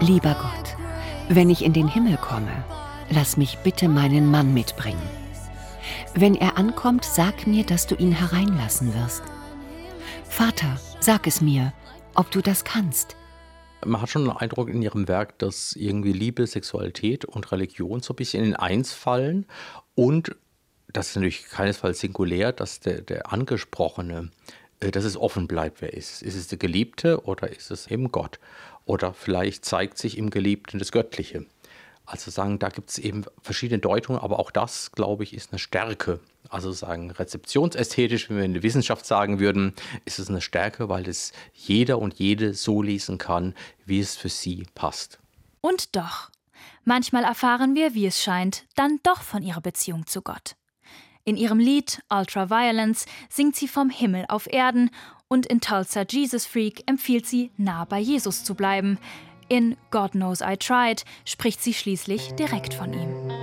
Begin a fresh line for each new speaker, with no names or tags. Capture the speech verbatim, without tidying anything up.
Lieber Gott, wenn ich in den Himmel komme, lass mich bitte meinen Mann mitbringen. Wenn er ankommt, sag mir, dass du ihn hereinlassen wirst. Vater, sag es mir, ob du das kannst.
Man hat schon den Eindruck in ihrem Werk, dass irgendwie Liebe, Sexualität und Religion so ein bisschen in eins fallen. Und das ist natürlich keinesfalls singulär, dass der, der Angesprochene, äh, dass es offen bleibt, wer ist. Ist es der Geliebte oder ist es eben Gott? Oder vielleicht zeigt sich im Geliebten das Göttliche. Also sagen, da gibt es eben verschiedene Deutungen, aber auch das, glaube ich, ist eine Stärke. Also sagen, rezeptionsästhetisch, wenn wir in der Wissenschaft sagen würden, ist es eine Stärke, weil es jeder und jede so lesen kann, wie es für sie passt.
Und doch, manchmal erfahren wir, wie es scheint, dann doch von ihrer Beziehung zu Gott. In ihrem Lied Ultraviolence singt sie vom Himmel auf Erden und in Tulsa Jesus Freak empfiehlt sie, nah bei Jesus zu bleiben. In God Knows I Tried spricht sie schließlich direkt von ihm.